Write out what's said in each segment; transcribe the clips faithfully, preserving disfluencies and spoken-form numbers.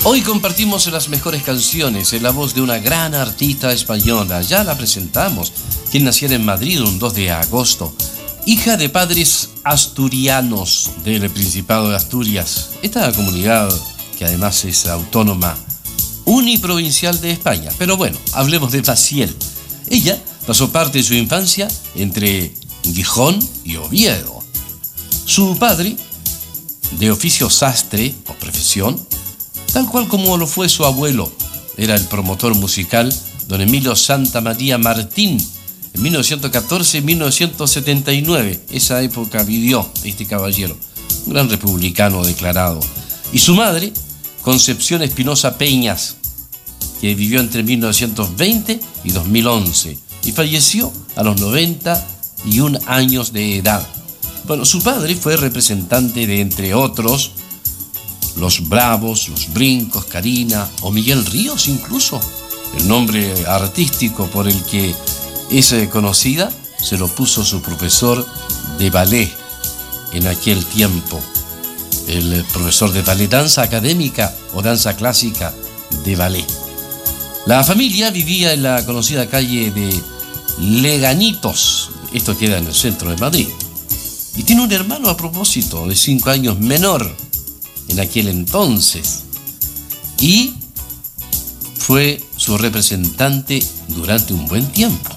Hoy compartimos las mejores canciones en la voz de una gran artista española. Ya la presentamos, quien naciera en Madrid un dos de agosto. Hija de padres asturianos del Principado de Asturias. Esta comunidad, que además es autónoma, uniprovincial de España. Pero bueno, hablemos de Maciel. Ella pasó parte de su infancia entre Gijón y Oviedo. Su padre, de oficio sastre o profesión, tal cual como lo fue su abuelo, era el promotor musical don Emilio Santamaría Martín, en mil novecientos catorce y mil novecientos setenta y nueve. Esa época vivió este caballero, un gran republicano declarado. Y su madre, Concepción Espinosa Peñas, que vivió entre mil novecientos veinte y dos mil once y falleció a los noventa y un años de edad. Bueno, su padre fue representante de, entre otros, Los Bravos, Los Brincos, Karina o Miguel Ríos incluso. El nombre artístico por el que es conocida se lo puso su profesor de ballet en aquel tiempo. El profesor de ballet, danza académica o danza clásica de ballet. La familia vivía en la conocida calle de Leganitos. Esto queda en el centro de Madrid. Y tiene un hermano, a propósito, de cinco años menor en aquel entonces. Y fue su representante durante un buen tiempo.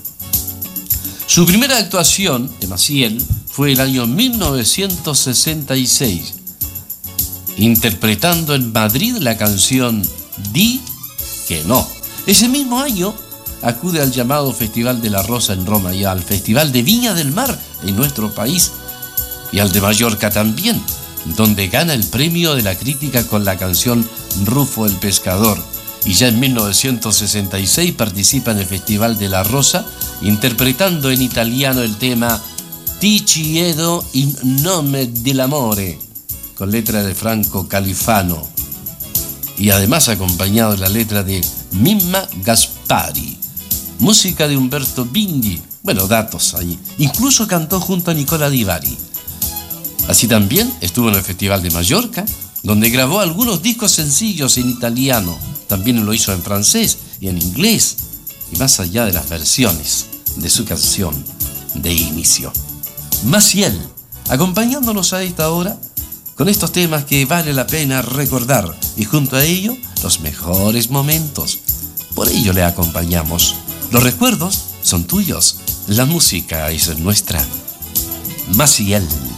Su primera actuación de Maciel fue el año mil novecientos sesenta y seis, interpretando en Madrid la canción Di que no. Ese mismo año acude al llamado Festival de la Rosa en Roma y al Festival de Viña del Mar en nuestro país y al de Mallorca también, donde gana el premio de la crítica con la canción Rufo el Pescador. Y ya en mil novecientos sesenta y seis participa en el Festival de la Rosa interpretando en italiano el tema Ti chiedo in nome dell'amore, con letra de Franco Califano y además acompañado de la letra de Mimma Gaspari, música de Umberto Bindi. Bueno, datos allí. Incluso cantó junto a Nicola Di Bari. Así también estuvo en el Festival de Mallorca, donde grabó algunos discos sencillos en italiano. También lo hizo en francés y en inglés, y más allá de las versiones de su canción de inicio. Maciel, acompañándonos a esta hora con estos temas que vale la pena recordar, y junto a ello, los mejores momentos. Por ello le acompañamos. Los recuerdos son tuyos, la música es nuestra. Maciel.